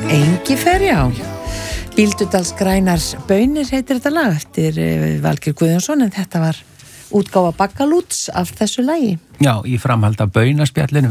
Engifer, já. Bíldudals grænar baunir heitir þetta lag eftir Valgeir Guðjónsson, en þetta var útgáfa Baggalúts af þessu lagi. Já, í framhald af baunaspjallinu